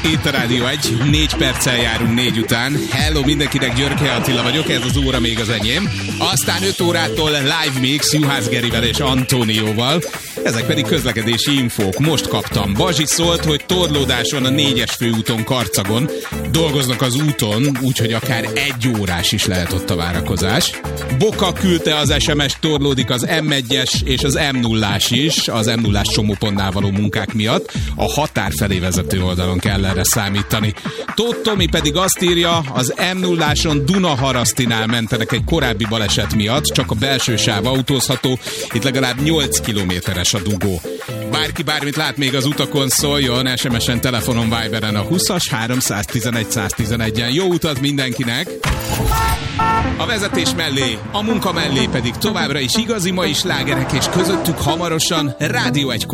Itt a Rádió 1, 4 perccel járunk 4 után. Hello mindenkinek, Györkey Attila vagyok, ez az óra még az enyém. Aztán 5 órától live mix Juhász Gerivel és Antónióval. Ezek pedig közlekedési infók. Most kaptam. Bazsi szólt, hogy torlódáson a 4-es főúton Karcagon dolgoznak az úton, úgyhogy akár 1 órás is lehet ott a várakozás. Boka küldte az SMS, torlódik az M1-es és az M0-ás is, az M0-ás csomópontnál való munkák miatt. A határ felé vezető oldalon kell erre számítani. Tóth Tomi pedig azt írja, az M0-áson Dunaharasztinál mentenek egy korábbi baleset miatt, csak a belső sáv autózható, itt legalább 8 kilométeres a dugó. Bárki bármit lát még az utakon, szóljon, SMS-en, telefonon, Viberen a 20-as 311 111-en. Jó utat mindenkinek! A vezetés mellé, a munka mellé pedig továbbra is igazi mai slágerek, és közöttük hamarosan Rádió 1